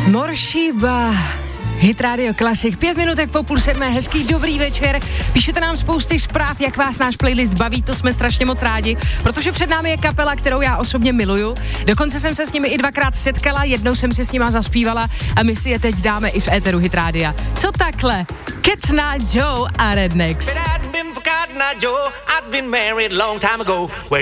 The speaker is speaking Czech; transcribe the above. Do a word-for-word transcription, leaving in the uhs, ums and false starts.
Morshiba, Hit Radio Classic, pět minutek po půl sedmé, hezký dobrý večer. Píšete nám spousty zpráv, jak vás náš playlist baví, to jsme strašně moc rádi, protože před námi je kapela, kterou já osobně miluju. Dokonce jsem se s nimi i dvakrát setkala, jednou jsem si s nima zaspívala a my si je teď dáme i v éteru Hit Rádia. Co takhle? Kecna, Joe a Rednex.